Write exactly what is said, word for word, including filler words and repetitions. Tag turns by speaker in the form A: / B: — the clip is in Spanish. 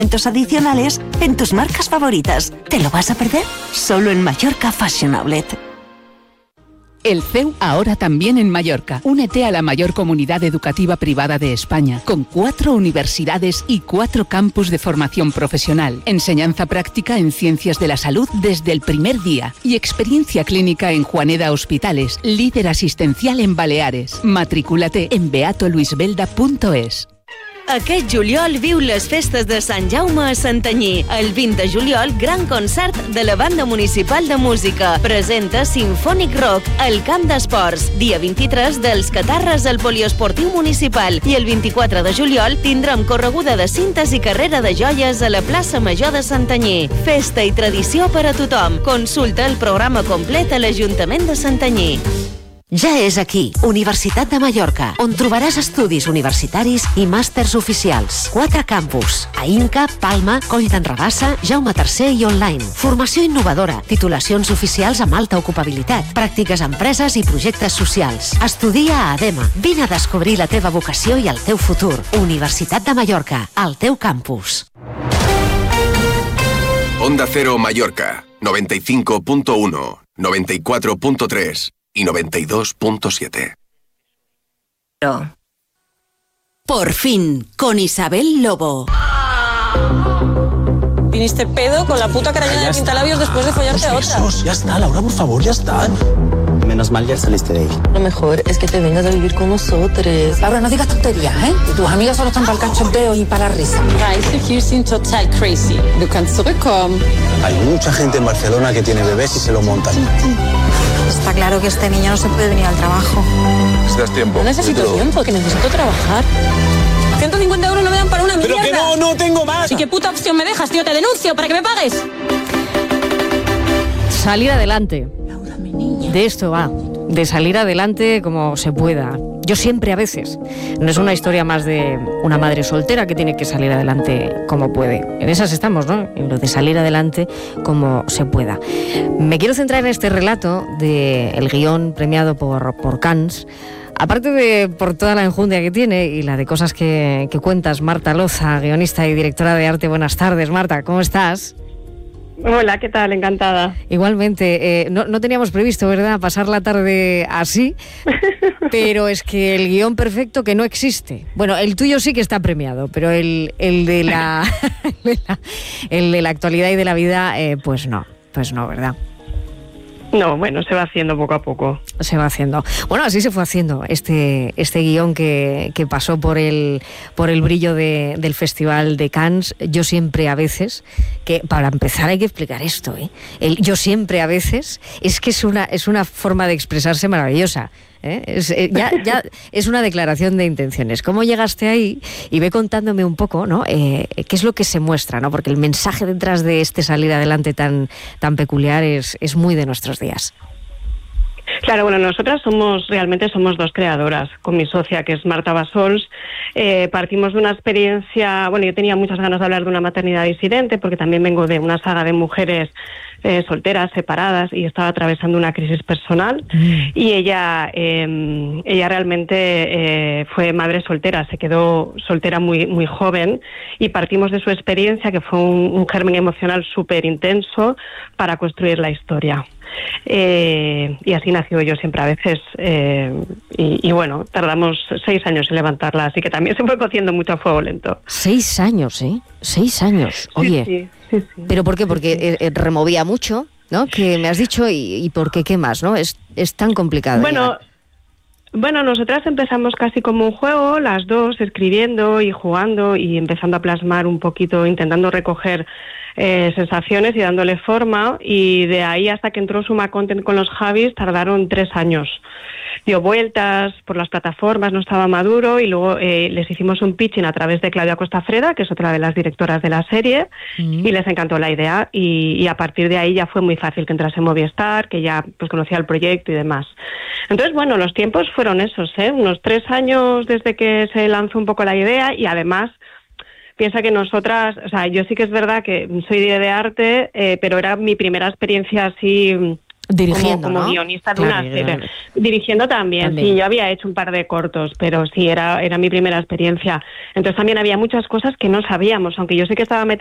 A: adicionales en tus marcas favoritas. ¿Te lo vas a perder? Solo en Mallorca Fashion Outlet.
B: El C E U ahora también en Mallorca. Únete a la mayor comunidad educativa privada de España, con cuatro universidades y cuatro campus de formación profesional, enseñanza práctica en ciencias de la salud desde el primer día y experiencia clínica en Juaneda Hospitales, líder asistencial en Baleares. Matricúlate en beato luis belda punto es.
C: Aquest juliol viu les festes de Sant Jaume a Santanyí. El vint de juliol, gran concert de la Banda Municipal de Música. Presenta Sinfònic Rock al Camp d'Esports. Dia vint-i-tres, dels Catarres al Poliesportiu Municipal. I el vint-i-quatre de juliol tindrem correguda de cintes i carrera de joies a la plaça Major de Santanyí. Festa i tradició per a tothom. Consulta el programa complet a l'Ajuntament de Santanyí.
D: Ja és aquí, Universitat de Mallorca, on trobaràs estudis universitaris i màsters oficials. Quatre campus, a Inca, Palma, Coll d'en Rabassa, Jaume tercer i online. Formació innovadora, titulacions oficials amb alta ocupabilitat, pràctiques a empreses i projectes socials. Estudia a ADEMA. Vine a descobrir la teva vocació i el teu futur. Universitat de Mallorca, al teu campus.
E: Onda Cero Mallorca, noventa y cinco punto uno, noventa y cuatro punto tres y noventa y dos punto siete.
F: Por fin, con Isabel Lobo.
G: Viniste pedo con la puta cara llena de pintalabios después de follarte a otra.
H: Besos, ya está, Laura, por favor, ya está. Menos mal ya saliste de ahí.
G: Lo mejor es que te vengas a vivir con nosotros.
I: Laura, no digas tonterías, ¿eh? Tus amigas solo están para el cachondeo y para la risa.
G: Reise, hier sind total crazy. Du kannst zurückkommen.
H: Hay mucha gente en Barcelona que tiene bebés y se lo montan.
I: Está claro que este niño no se puede venir al trabajo.
H: Necesitas tiempo.
G: No necesito tiempo, que necesito trabajar. ciento cincuenta euros no me dan para una mierda.
H: ¡Pero que no, no tengo más!
G: ¿Y qué puta opción me dejas, tío? Te denuncio para que me pagues.
J: Salir adelante. De esto va, de salir adelante como se pueda. Yo siempre a veces. No es una historia más de una madre soltera que tiene que salir adelante como puede. En esas estamos, ¿no? En lo de salir adelante como se pueda. Me quiero centrar en este relato del guión premiado por, por Cannes. Aparte de por toda la enjundia que tiene y la de cosas que, que cuentas, Marta Loza, guionista y directora de arte. Buenas tardes, Marta, ¿cómo estás?
K: Hola, ¿qué tal? Encantada.
J: Igualmente, eh, no, no teníamos previsto, ¿verdad?, pasar la tarde así, pero es que el guión perfecto que no existe. Bueno, el tuyo sí que está premiado, pero el, el, de, la, el de la actualidad y de la vida, eh, pues no, pues no, ¿verdad?
K: No, bueno, se va haciendo poco a poco.
J: Se va haciendo. Bueno, así se fue haciendo este, este guión que, que pasó por el, por el brillo de, del Festival de Cannes. Yo siempre a veces, que para empezar hay que explicar esto, ¿eh? El yo siempre a veces es que es una, es una forma de expresarse maravillosa. ¿Eh? Es, eh, ya, ya es una declaración de intenciones. ¿Cómo llegaste ahí? Y ve contándome un poco, ¿no? Eh, qué es lo que se muestra, ¿no? Porque el mensaje detrás de este salir adelante tan, tan peculiar es, es muy de nuestros días.
K: Claro, bueno, nosotras somos, realmente somos dos creadoras, con mi socia, que es Marta Bassols. Eh, partimos de una experiencia, bueno, yo tenía muchas ganas de hablar de una maternidad disidente, porque también vengo de una saga de mujeres eh, solteras, separadas, y estaba atravesando una crisis personal. Mm. Y ella, eh, ella realmente eh, fue madre soltera, se quedó soltera muy, muy joven, y partimos de su experiencia, que fue un, un germen emocional súper intenso, para construir la historia. Eh, y así nació Yo siempre a veces, eh, y, y bueno, tardamos seis años en levantarla, así que también se fue cociendo mucho a fuego lento.
J: Seis años, ¿eh? Seis años, oye.
K: Sí, sí, sí, sí.
J: ¿Pero por qué? Porque sí, sí. Eh, removía mucho, ¿no? Que me has dicho, y, y ¿por qué qué más, no? Es, es tan complicado.
K: Bueno...
J: llegar.
K: Bueno, nosotras empezamos casi como un juego, las dos, escribiendo y jugando y empezando a plasmar un poquito, intentando recoger eh, sensaciones y dándole forma, y de ahí hasta que entró Suma Content con los Javis tardaron tres años. Dio vueltas por las plataformas, no estaba maduro, y luego eh, les hicimos un pitching a través de Claudia Costafreda, que es otra de las directoras de la serie, mm. y les encantó la idea, y, y a partir de ahí ya fue muy fácil que entrase en Movistar, que ya pues conocía el proyecto y demás. Entonces, bueno, los tiempos fueron esos, ¿eh? Unos tres años desde que se lanzó un poco la idea, y además piensa que nosotras, o sea, yo sí que es verdad que soy de arte, eh, pero era mi primera experiencia así
J: Dirigiendo,
K: como, como
J: ¿no?
K: guionista de
J: Claro,
K: una serie. Dirigiendo también, también, sí, yo había hecho un par de cortos, pero sí, era, era mi primera experiencia. Entonces también había muchas cosas que no sabíamos, aunque yo sé que estaba metida